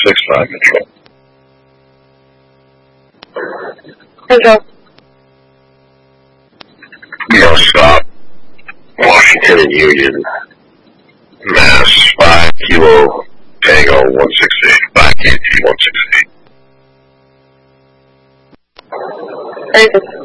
65 control. Control. No stop. Washington and Union. Mass 5 Kilo Tango 168. 5 KT 168. Very good.